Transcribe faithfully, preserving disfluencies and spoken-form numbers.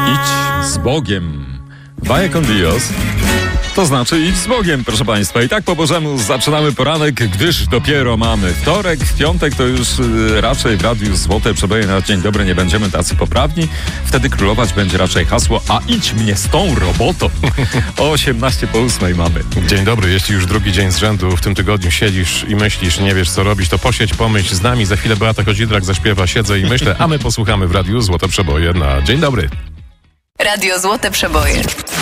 Idź z Bogiem. Vaya con Dios. To znaczy idź z Bogiem, proszę Państwa. I tak po Bożemu zaczynamy poranek, gdyż dopiero mamy wtorek. W piątek to już y, raczej w Radiu Złote Przeboje na dzień dobry nie będziemy tacy poprawni. Wtedy królować będzie raczej hasło: a idź mnie z tą robotą. O osiemnaście po ósmej mamy. Dzień dobry. Jeśli już drugi dzień z rzędu w tym tygodniu siedzisz i myślisz, nie wiesz co robić, to posiedź, pomyśl z nami. Za chwilę Beata Kozidrak zaśpiewa Siedzę i myślę, a my posłuchamy w Radiu Złote Przeboje na dzień dobry. Radio Złote Przeboje.